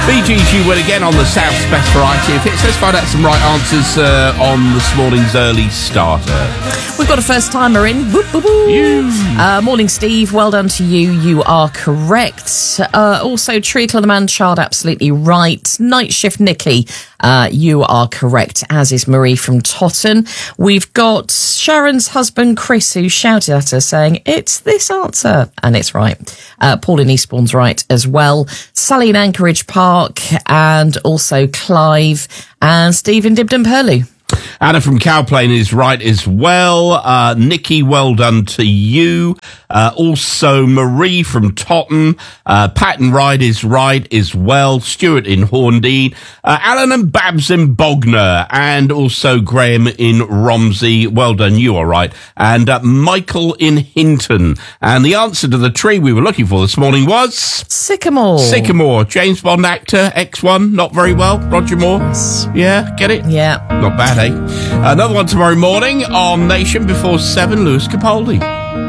Bee Gees, you win again on the South's Best Variety of Hits. Let's find out some right answers on this morning's early starter. We've got a first-timer in. Whoop, whoop, whoop. Morning, Steve. Well done to you. You are correct. Also, Treacle the Man-Child, absolutely right. Night Shift Nikki, you are correct, as is Marie from Totten. We've got Sharon's husband, Chris, who shouted at her saying, it's this answer. And it's right. Paul in Eastbourne's right as well. Sally in Anchorage Park, and also Clive and Steve in Dibden Purley. Anna from Cowplain is right as well. Nikki, well done to you. Also, Marie from Totten. Patton Ride is right as well. Stuart in Horndean. Alan and Babs in Bognor. And also Graham in Romsey. Well done, you are right. And Michael in Hinton. And the answer to the tree we were looking for this morning was... Sycamore. Sycamore. James Bond actor, X1, not very well. Roger Moore. Yeah, get it? Yeah. Not bad, eh? Another one tomorrow morning on Nation before 7, Lewis Capaldi.